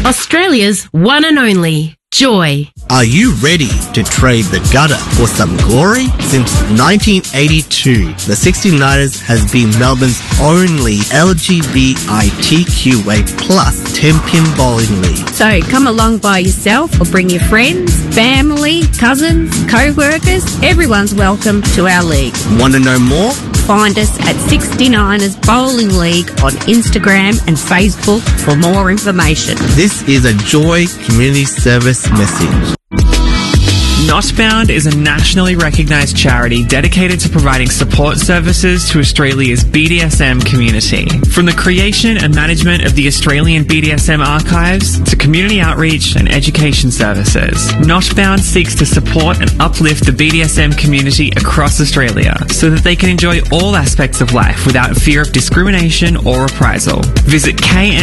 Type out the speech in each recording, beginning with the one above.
Australia's one and only Joy. Are you ready to trade the gutter for some glory? Since 1982, the 69ers has been Melbourne's only LGBTQA+ 10-pin bowling league. So come along by yourself or bring your friends, family, cousins, co-workers. Everyone's welcome to our league. Want to know more? Find us at 69ers Bowling League on Instagram and Facebook for more information. This is a Joy Community Service message. Notbound is a nationally recognised charity dedicated to providing support services to Australia's BDSM community. From the creation and management of the Australian BDSM archives to community outreach and education services, Notbound seeks to support and uplift the BDSM community across Australia so that they can enjoy all aspects of life without fear of discrimination or reprisal. Visit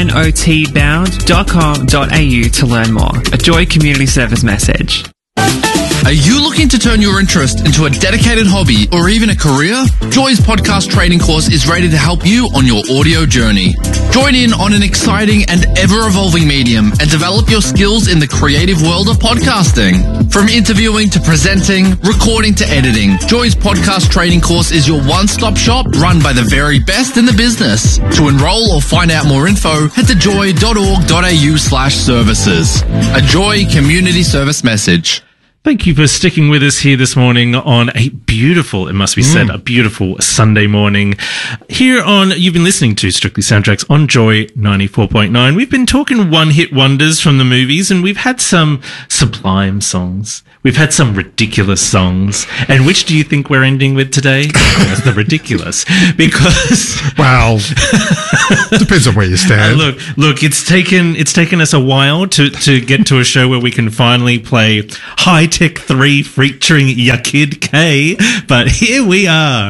knotbound.com.au to learn more. A Joy Community Service message. Are you looking to turn your interest into a dedicated hobby or even a career? Joy's podcast training course is ready to help you on your audio journey. Join in on an exciting and ever-evolving medium and develop your skills in the creative world of podcasting. From interviewing to presenting, recording to editing, Joy's podcast training course is your one-stop shop run by the very best in the business. To enroll or find out more info, head to joy.org.au/services. A Joy Community Service message. Thank you for sticking with us here this morning on a beautiful, it must be said, a beautiful Sunday morning. Here on, you've been listening to Strictly Soundtracks on Joy 94.9. We've been talking one-hit wonders from the movies, and we've had some sublime songs. We've had some ridiculous songs. And which do you think we're ending with today? The ridiculous. Because... Well, depends on where you stand. Look, it's taken us a while to get to a show where we can finally play High Tech 3 featuring Ya Kid K, but here we are.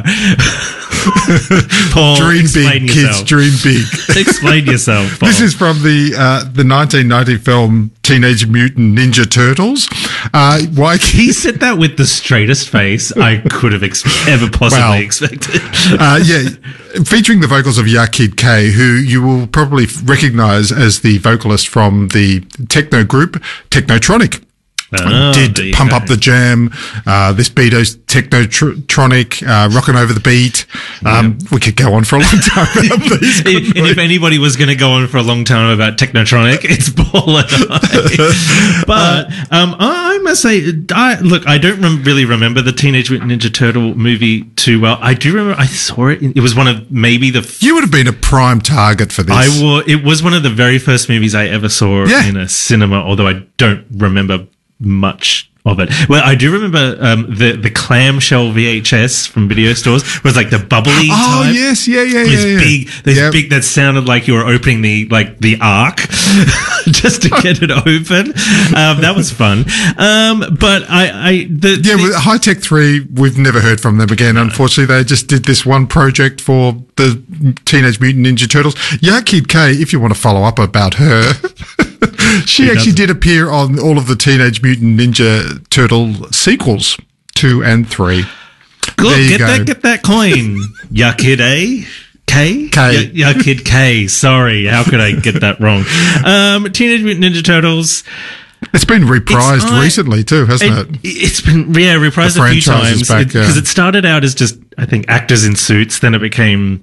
Paul, dream explain big, yourself. kids, dream big. Explain yourself, Paul. This is from the 1990 film Teenage Mutant Ninja Turtles. He said that with the straightest face I could have ever possibly expected. Featuring the vocals of Ya Kid K, who you will probably recognise as the vocalist from the techno group Technotronic. Did Pump Up the Jam, this Beato's Technotronic, Rockin' Over the Beat. We could go on for a long time about these. And if anybody was going to go on for a long time about Technotronic, it's Paul and I. But I must say, I don't really remember the Teenage Mutant Ninja Turtle movie too well. I do remember I saw it. It was one of maybe You would have been a prime target for this. It was one of the very first movies I ever saw in a cinema, although I don't remember much of it. Well, I do remember the clamshell VHS from video stores was like the bubbly type. Oh, yes, yeah. Big that sounded like you were opening the Ark just to get it open. That was fun. But with High Tech 3, we've never heard from them again. Unfortunately, they just did this one project for the Teenage Mutant Ninja Turtles. Ya Kid K, if you want to follow up about her... She actually did appear on all of the Teenage Mutant Ninja Turtle sequels, 2 and 3. Good, get that coin, Ya Kid K? Ya Kid K. Sorry, how could I get that wrong? Teenage Mutant Ninja Turtles. It's been reprised recently too, hasn't it? It's been reprised a few times because it started out as just, I think, actors in suits. Then it became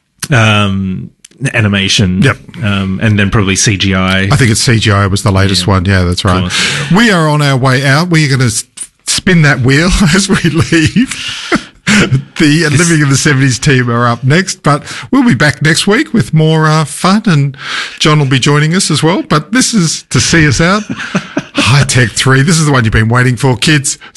animation. Yep. And then probably CGI. I think it's CGI was the latest one. Yeah, that's right. We are on our way out. We're going to spin that wheel as we leave. The Living in the 70s team are up next, but we'll be back next week with more fun, and John will be joining us as well. But this is to see us out. High Tech 3. This is the one you've been waiting for, kids.